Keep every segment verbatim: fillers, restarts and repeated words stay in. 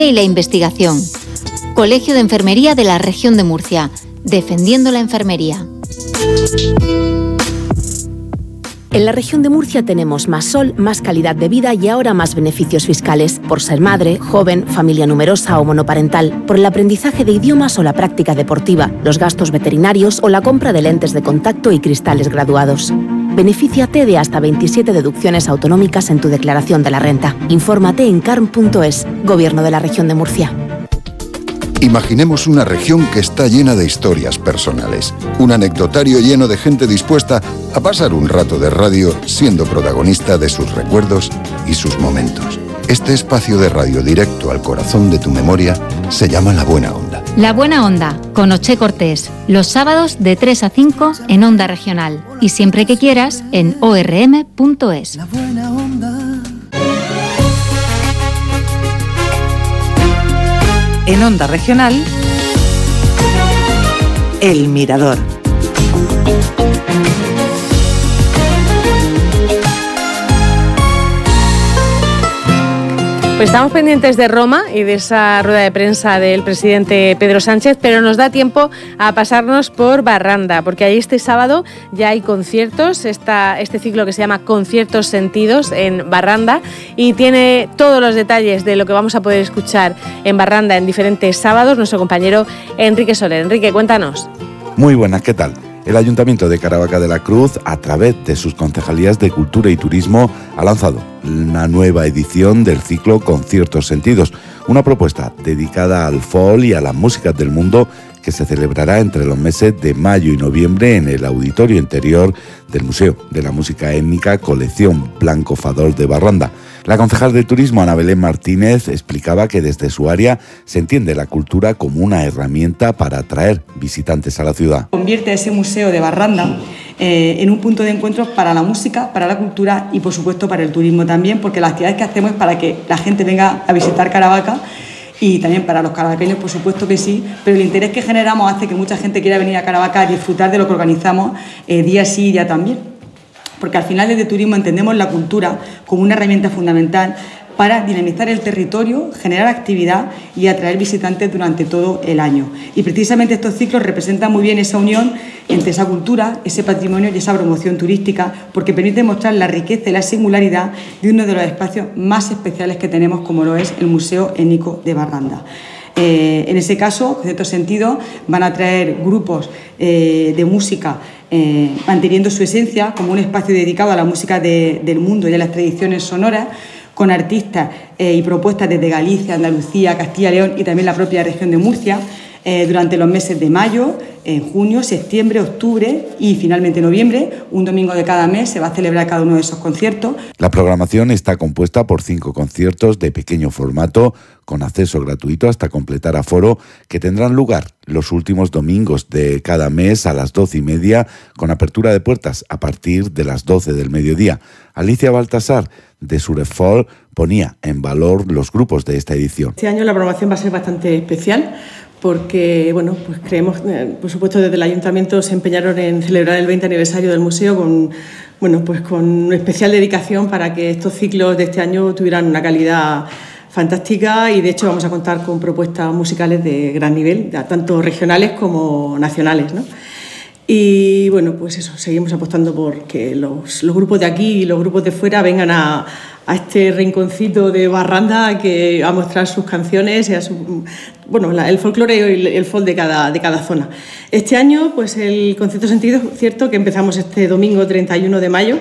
y la investigación. Colegio de Enfermería de la Región de Murcia, defendiendo la enfermería. En la región de Murcia tenemos más sol, más calidad de vida y ahora más beneficios fiscales, por ser madre, joven, familia numerosa o monoparental, por el aprendizaje de idiomas o la práctica deportiva, los gastos veterinarios o la compra de lentes de contacto y cristales graduados. Benefíciate de hasta veintisiete deducciones autonómicas en tu declaración de la renta. Infórmate en carm punto es, Gobierno de la Región de Murcia. Imaginemos una región que está llena de historias personales, un anecdotario lleno de gente dispuesta a pasar un rato de radio siendo protagonista de sus recuerdos y sus momentos. Este espacio de radio directo al corazón de tu memoria se llama La Buena Onda. La Buena Onda, con Oche Cortés, los sábados de tres a cinco en Onda Regional y siempre que quieras en o erre eme punto es. La Buena Onda. En Onda Regional, El Mirador. Pues estamos pendientes de Roma y de esa rueda de prensa del presidente Pedro Sánchez, pero nos da tiempo a pasarnos por Barranda, porque ahí este sábado ya hay conciertos, esta, este ciclo que se llama Conciertos Sentidos en Barranda, y tiene todos los detalles de lo que vamos a poder escuchar en Barranda en diferentes sábados nuestro compañero Enrique Soler. Enrique, cuéntanos. Muy buenas, ¿qué tal? El Ayuntamiento de Caravaca de la Cruz, a través de sus concejalías de Cultura y Turismo, ha lanzado una nueva edición del ciclo Conciertos Sentidos, una propuesta dedicada al folk y a las músicas del mundo que se celebrará entre los meses de mayo y noviembre en el auditorio interior del Museo de la Música Étnica Colección Blanco Fador de Barranda. La concejal de Turismo, Ana Belén Martínez, explicaba que desde su área se entiende la cultura como una herramienta para atraer visitantes a la ciudad. Convierte ese museo de Barranda eh, en un punto de encuentro para la música, para la cultura y, por supuesto, para el turismo también, porque las actividades que hacemos es para que la gente venga a visitar Caravaca y también para los caravaqueños, por supuesto que sí, pero el interés que generamos hace que mucha gente quiera venir a Caravaca a disfrutar de lo que organizamos eh, día sí y día también. Porque al final desde turismo entendemos la cultura como una herramienta fundamental para dinamizar el territorio, generar actividad y atraer visitantes durante todo el año. Y precisamente estos ciclos representan muy bien esa unión entre esa cultura, ese patrimonio y esa promoción turística, porque permite mostrar la riqueza y la singularidad de uno de los espacios más especiales que tenemos, como lo es el Museo Étnico de Barranda. Eh, en ese caso, en cierto sentido, van a traer grupos eh, de música eh, manteniendo su esencia como un espacio dedicado a la música de, del mundo y a las tradiciones sonoras, con artistas eh, y propuestas desde Galicia, Andalucía, Castilla y León y también la propia región de Murcia, eh, durante los meses de mayo, en junio, septiembre, octubre y finalmente noviembre. Un domingo de cada mes se va a celebrar cada uno de esos conciertos. La programación está compuesta por cinco conciertos de pequeño formato, con acceso gratuito hasta completar aforo, que tendrán lugar los últimos domingos de cada mes a las doce y media, con apertura de puertas a partir de las doce del mediodía. Alicia Baltasar, de Surefol, ponía en valor los grupos de esta edición. Este año la programación va a ser bastante especial, porque bueno, pues creemos, eh, por supuesto desde el Ayuntamiento se empeñaron en celebrar el veinte aniversario del museo con, bueno, pues con especial dedicación para que estos ciclos de este año tuvieran una calidad fantástica, y de hecho vamos a contar con propuestas musicales de gran nivel, tanto regionales como nacionales, ¿no? Y bueno, pues eso, seguimos apostando por que los, los grupos de aquí y los grupos de fuera vengan a, a este rinconcito de Barranda a, que, a mostrar sus canciones y a su, bueno, la, el folclore y el, el folk de cada, de cada zona. Este año, pues el Concierto Sentido, cierto que empezamos este domingo treinta y uno de mayo.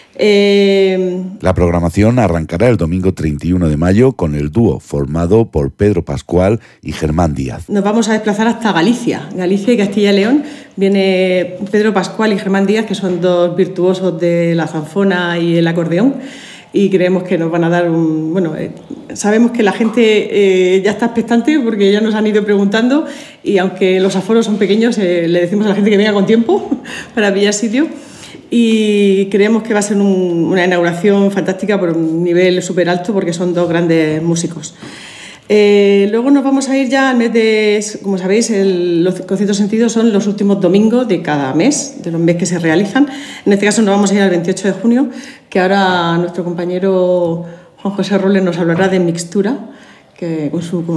Eh... La programación arrancará el domingo treinta y uno de mayo con el dúo formado por Pedro Pascual y Germán Díaz. Nos vamos a desplazar hasta Galicia, Galicia y Castilla y León. Viene Pedro Pascual y Germán Díaz, que son dos virtuosos de la zanfona y el acordeón, y creemos que nos van a dar un... Bueno, eh, sabemos que la gente eh, ya está expectante porque ya nos han ido preguntando, y aunque los aforos son pequeños, eh, le decimos a la gente que venga con tiempo para pillar sitio. Y creemos que va a ser un, una inauguración fantástica por un nivel súper alto, porque son dos grandes músicos. Eh, luego nos vamos a ir ya al mes de, como sabéis, el, los conciertos sentidos son los últimos domingos de cada mes, de los meses que se realizan. En este caso nos vamos a ir al veintiocho de junio, que ahora nuestro compañero Juan José Robles nos hablará de Mixtura, que con su